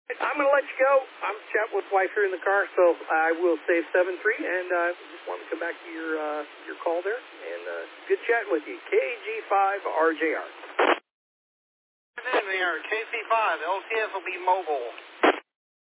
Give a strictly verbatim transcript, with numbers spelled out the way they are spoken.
I'm going to let you go. I'm chatting with wife here in the car, so I will save seven three, and uh, just want to come back to your uh, your call there, and uh, good chatting with you. K G five R J R. K C five, L T S will be mobile.